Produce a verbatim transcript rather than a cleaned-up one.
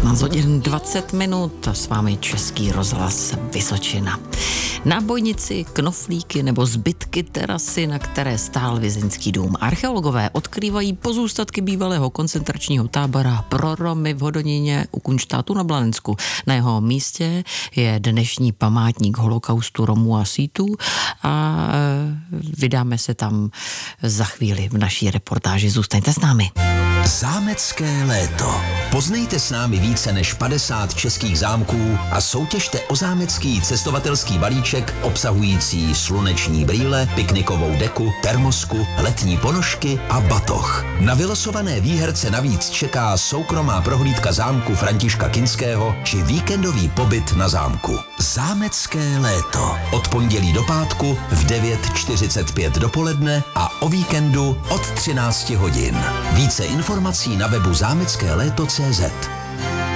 patnáct hodin dvacet minut, s vámi Český rozhlas Vysočina. Nábojnici, knoflíky nebo zbytky terasy, na které stál vězeňský dům. Archeologové odkrývají pozůstatky bývalého koncentračního tábora pro Romy v Hodoníně u Kunštátu na Blanensku. Na jeho místě je dnešní památník holokaustu Romů a Sýtů a vydáme se tam za chvíli v naší reportáži. Zůstaňte s námi. Zámecké léto. Poznejte s námi více než padesát českých zámků a soutěžte o zámecký cestovatelský balíček obsahující sluneční brýle, piknikovou deku, termosku, letní ponožky a batoh. Na vylosované výherce navíc čeká soukromá prohlídka zámku Františka Kinského či víkendový pobyt na zámku. Zámecké léto. Od pondělí do pátku v devět čtyřicet pět dopoledne a o víkendu od třináct hodin. Více informací na webu zámecké léto tečka cé zet.